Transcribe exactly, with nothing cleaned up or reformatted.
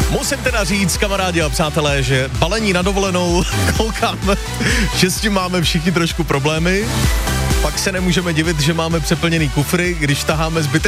Musím teda říct, kamarádi a přátelé, že balení na dovolenou koukám, že s tím máme všichni trošku problémy. Pak se nemůžeme divit, že máme přeplněný kufry, když taháme zbytek